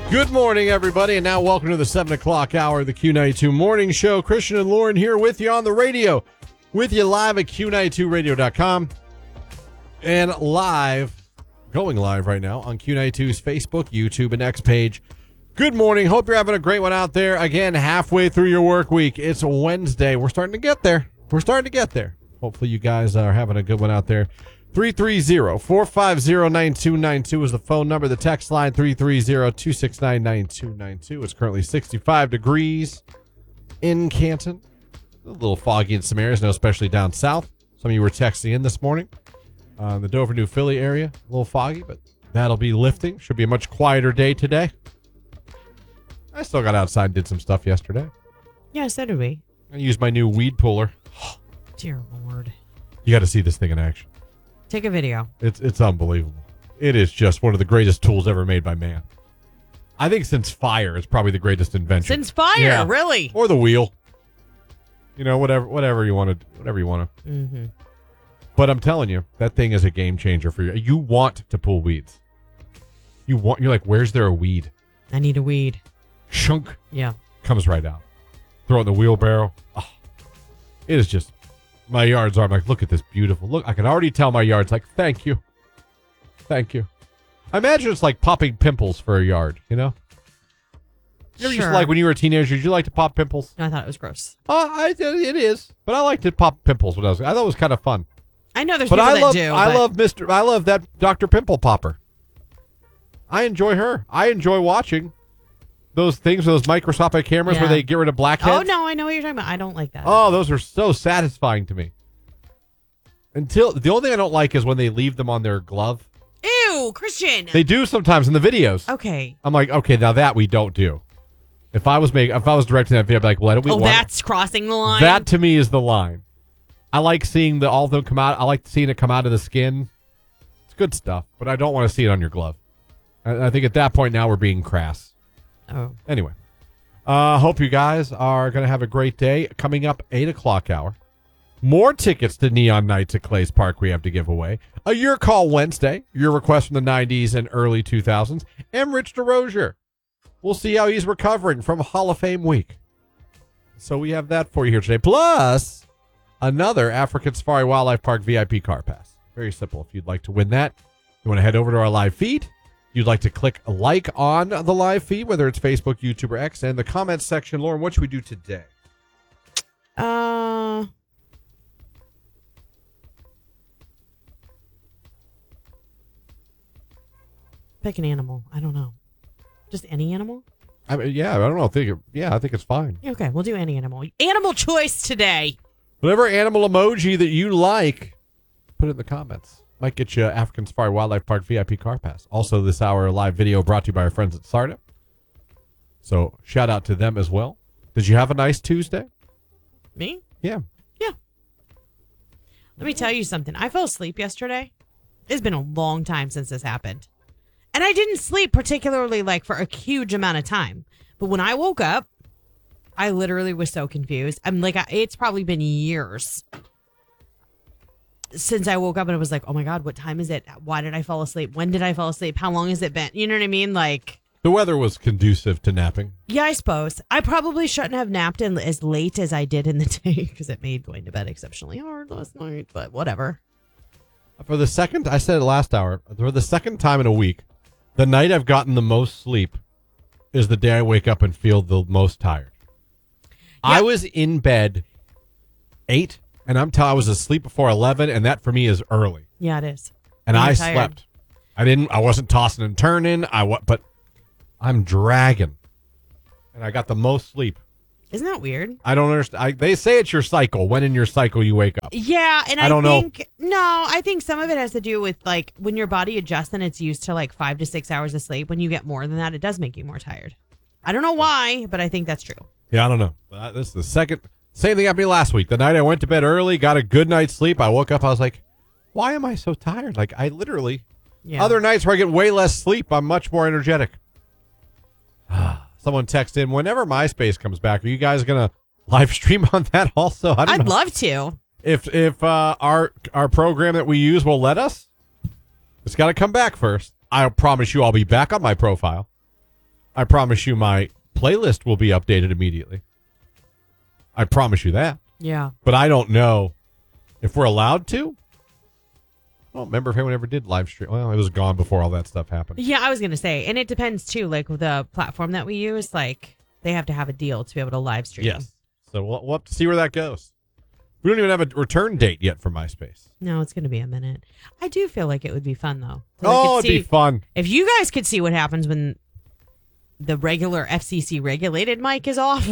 Good morning, everybody, and now welcome to the 7 o'clock hour of the Q92 Morning Show. Christian and Lauren here with you on the radio, with you live at Q92radio.com, and going live right now on Q92's Facebook, YouTube, and X page. Good morning. Hope you're having a great one out there. Again, halfway through your work week. It's Wednesday. We're starting to get there. Hopefully you guys are having a good one out there. 330-450-9292 is the phone number. The text line, 330-269-9292. It's currently 65 degrees in Canton. A little foggy in some areas, especially down south. Some of you were texting in this morning. The Dover, New Philly area, a little foggy, but that'll be lifting. Should be a much quieter day today. I still got outside and did some stuff yesterday. Yeah, so did we. I used my new weed puller. Dear Lord. You got to see this thing in action. Take a video. It's unbelievable. It is just one of the greatest tools ever made by man. I think since fire is probably the greatest invention. Since fire, really? Or the wheel. You know, whatever you want to, Mm-hmm. But I'm telling you, that thing is a game changer for you. You want to pull weeds. You're like, where's there a weed? I need a weed. Shunk. Yeah. Comes right out. Throw it in the wheelbarrow. Oh, it is just, my yards are, I'm like, look at this beautiful. Look, I can already tell my yard's like, thank you. Thank you. I imagine it's like popping pimples for a yard, you know? You ever used to, like, when you were a teenager, did you like to pop pimples? No, I thought it was gross. It is. But I liked to pop pimples when I thought it was kind of fun. I know there's people that do. I love that Dr. Pimple Popper. I enjoy her. I enjoy watching those things, those microscopic cameras where they get rid of blackheads. Oh, no, I know what you're talking about. I don't like that. Oh, those are so satisfying to me. The only thing I don't like is when they leave them on their glove. Ew, Christian. They do sometimes in the videos. Okay. I'm like, okay, now that we don't do. If I was directing that video, I'd be like, well, we want that's crossing the line. That to me is the line. I like seeing all of them come out. I like seeing it come out of the skin. It's good stuff, but I don't want to see it on your glove. I think at that point now we're being crass. Oh. Anyway, hope you guys are going to have a great day. Coming up, 8 o'clock hour. More tickets to Neon Nights at Clay's Park we have to give away. A Your Call Wednesday. Your request from the 90s and early 2000s. And Rich DeRozier. We'll see how he's recovering from Hall of Fame week. So we have that for you here today. Plus, another African Safari Wildlife Park VIP car pass. Very simple. If you'd like to win that, you want to head over to our live feed. You'd like to click like on the live feed, whether it's Facebook, YouTube, or X, and the comments section. Lauren, what should we do today? Pick an animal. I don't know. Just any animal? I mean, I don't know. I think it's fine. Okay, we'll do any animal. Animal choice today. Whatever animal emoji that you like, put it in the comments. Might get you African Safari Wildlife Park VIP car pass. Also, this hour live video brought to you by our friends at Startup. So, shout out to them as well. Did you have a nice Tuesday? Me? Yeah. Yeah. Let me tell you something. I fell asleep yesterday. It's been a long time since this happened. And I didn't sleep particularly for a huge amount of time. But when I woke up, I literally was so confused. I'm like, it's probably been years since I woke up and I was like, oh my God, what time is it? Why did I fall asleep? When did I fall asleep? How long has it been? You know what I mean? The weather was conducive to napping. Yeah, I suppose. I probably shouldn't have napped as late as I did in the day because it made going to bed exceptionally hard last night, but whatever. For the second, I said it last hour, for the second time in a week, the night I've gotten the most sleep is the day I wake up and feel the most tired. Yep. I was in bed 8, and I was asleep before 11, and that for me is early. Yeah, it is. And I slept. I wasn't tossing and turning. But I'm dragging. And I got the most sleep. Isn't that weird? I don't understand. They say it's your cycle. When in your cycle you wake up. Yeah, and I don't know. No, I think some of it has to do with when your body adjusts and it's used to 5 to 6 hours of sleep. When you get more than that, it does make you more tired. I don't know why, but I think that's true. Yeah, I don't know. This is the second. Same thing happened to me last week. The night I went to bed early, got a good night's sleep. I woke up, I was like, why am I so tired? I literally, other nights where I get way less sleep, I'm much more energetic. Someone texted in, whenever MySpace comes back, are you guys going to live stream on that also? I'd love to. If our program that we use will let us, it's got to come back first. I promise you I'll be back on my profile. I promise you my playlist will be updated immediately. I promise you that. Yeah. But I don't know if we're allowed to. I don't remember if anyone ever did live stream. Well, it was gone before all that stuff happened. Yeah, I was going to say. And it depends, too. Like, with the platform that we use, like, they have to have a deal to be able to live stream. Yes. So we'll have to see where that goes. We don't even have a return date yet for MySpace. No, it's going to be a minute. I do feel like it would be fun, though. So It'd be fun. If you guys could see what happens when the regular FCC regulated mic is off,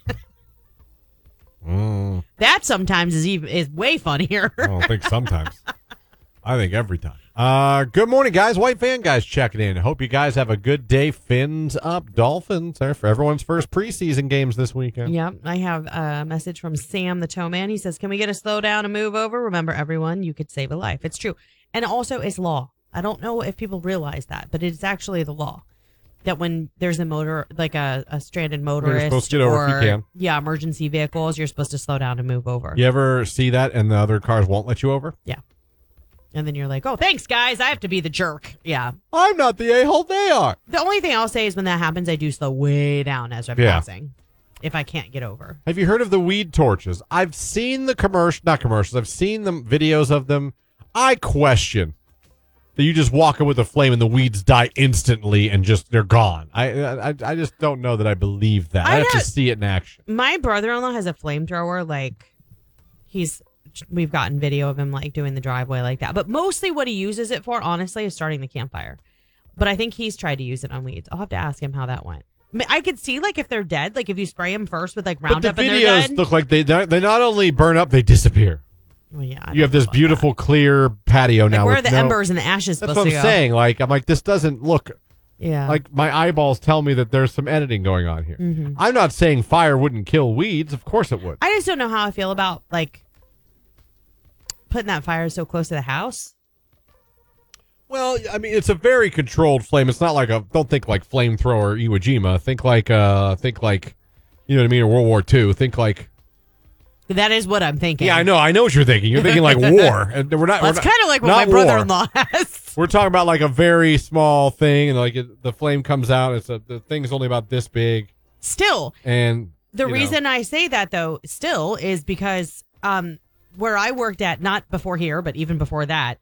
that sometimes is way funnier. I don't think sometimes. I think every time. Good morning, guys. White Fan guys checking in. Hope you guys have a good day. Fins up. Dolphins are for everyone's first preseason games this weekend. Yep. I have a message from Sam the Toe Man. He says, can we get a slow down and move over? Remember, everyone, you could save a life. It's true. And also, it's law. I don't know if people realize that, but it's actually the law. That when there's a motor, like a stranded motorist, you're supposed to get over if you can. Yeah, emergency vehicles, you're supposed to slow down and move over. You ever see that and the other cars won't let you over? Yeah. And then you're like, oh, thanks, guys. I have to be the jerk. Yeah. I'm not the a-hole they are. The only thing I'll say is when that happens, I do slow way down as I'm passing if I can't get over. Have you heard of the weed torches? I've seen the not commercials. I've seen the videos of them. I question that you just walk in with a flame and the weeds die instantly and just they're gone. I just don't know that I believe that. I have to see it in action. My brother-in-law has a flamethrower. Like, we've gotten video of him like doing the driveway like that. But mostly what he uses it for, honestly, is starting the campfire. But I think he's tried to use it on weeds. I'll have to ask him how that went. I could see like if they're dead, like if you spray them first with like Roundup but the and they're videos dead. look like they not only burn up, they disappear. Well, yeah, you have this beautiful clear patio like now. Where are the embers and the ashes supposed to go? That's what I'm saying. Like, I'm like, this doesn't look. Yeah. Like, my eyeballs tell me that there's some editing going on here. Mm-hmm. I'm not saying fire wouldn't kill weeds. Of course it would. I just don't know how I feel about, like, putting that fire so close to the house. Well, I mean, it's a very controlled flame. It's not like don't think like flamethrower Iwo Jima. Think like, you know what I mean, in World War II. Think like. That is what I'm thinking. Yeah, I know what you're thinking. You're thinking like war. And That's kind of like what my brother-in-law has. We're talking about like a very small thing, and like the flame comes out. The thing's only about this big. Still, and the reason I say that though, still, is because where I worked at, not before here, but even before that,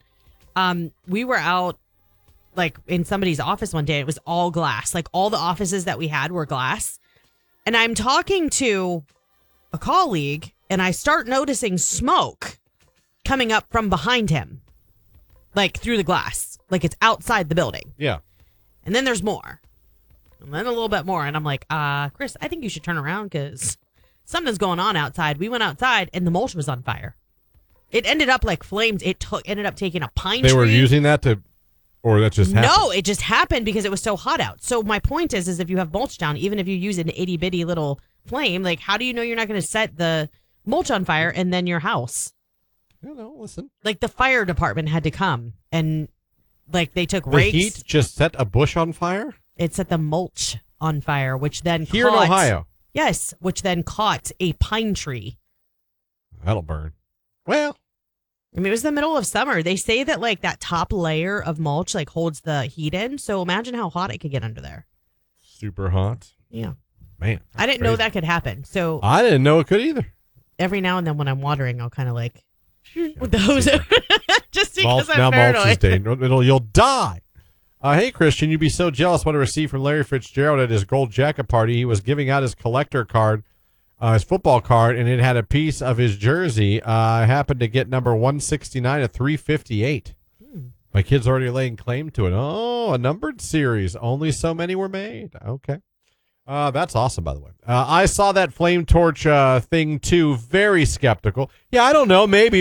we were out like in somebody's office one day. It was all glass. Like all the offices that we had were glass, and I'm talking to a colleague. And I start noticing smoke coming up from behind him, like through the glass, like it's outside the building. Yeah. And then there's more. And then a little bit more. And I'm like, Chris, I think you should turn around because something's going on outside. We went outside and the mulch was on fire. It ended up like flames. It ended up taking a pine tree. They were using that or that just happened? No, it just happened because it was so hot out. So my point is if you have mulch down, even if you use an itty bitty little flame, like how do you know you're not going to set the mulch on fire and then your house? I don't know. Listen, like the fire department had to come and like they took rakes. The heat just set a bush on fire. It set the mulch on fire, which then here in Ohio. Yes, which then caught a pine tree. That'll burn. Well, I mean, it was the middle of summer. They say that like that top layer of mulch like holds the heat in. So imagine how hot it could get under there. Super hot. Yeah, man. I didn't know that could happen. So I didn't know it could either. Every now and then when I'm watering, I'll kind of like with the hose just because I'm now paranoid. Mulch is dangerous. You'll die. Hey, Christian, you'd be so jealous what I received from Larry Fitzgerald at his gold jacket party. He was giving out his collector card, his football card, and it had a piece of his jersey. I happened to get number 169 at 358. My kid's already laying claim to it. Oh, a numbered series. Only so many were made. Okay. That's awesome, by the way. I saw that flame torch thing, too. Very skeptical. Yeah, I don't know. Maybe.